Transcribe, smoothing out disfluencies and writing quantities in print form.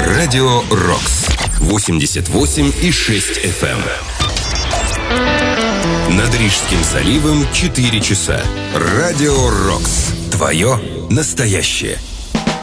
Радио Рокс. 88,6 FM. Над Рижским заливом 4 часа. Радио Рокс. Твое настоящее.